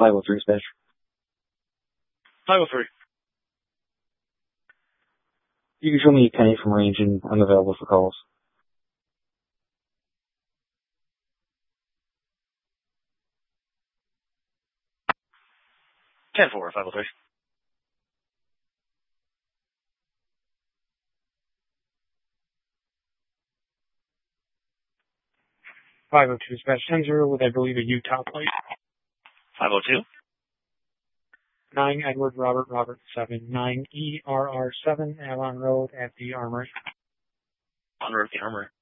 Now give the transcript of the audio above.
503 dispatch. 503. You can show me Penny from range and I'm available for calls. 10-4, 503. Dispatch 10-0 with, I believe, a Utah plate. 502. 9 Edward Robert 7, 9 ERR7, Avon Road at the Armory. On road at the Armory.